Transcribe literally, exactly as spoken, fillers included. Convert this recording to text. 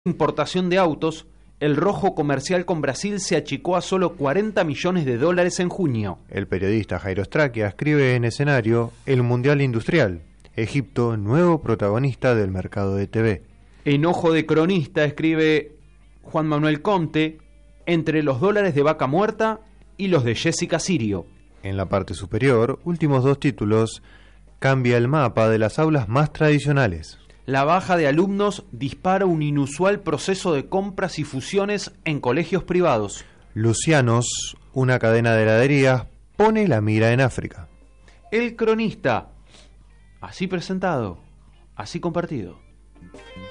Importación de autos, el rojo comercial con Brasil se achicó a solo cuarenta millones de dólares en junio. El periodista Jairo Straquia escribe en Escenario el Mundial Industrial, Egipto, nuevo protagonista del mercado de T V. Enojo de cronista, escribe Juan Manuel Conte, entre los dólares de Vaca Muerta y los de Jessica Sirio. En la parte superior, últimos dos títulos, cambia el mapa de las aulas más tradicionales. La baja de alumnos dispara un inusual proceso de compras y fusiones en colegios privados. Lucianos, una cadena de heladerías, pone la mira en África. El cronista, así presentado, así compartido.